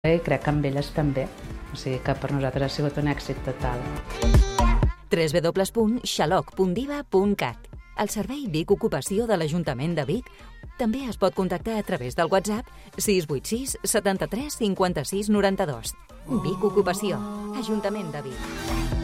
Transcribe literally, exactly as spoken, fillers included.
i crec que amb elles també. O sigui que per nosaltres ha sigut un èxit total. w w w punt xaloc punt diva punt cat. El servei Vic Ocupació de l'Ajuntament de Vic també es pot contactar a través del WhatsApp sis vuit sis setanta-tres cinquanta-sis noranta-dos. Vic Ocupació, Ajuntament de Vic.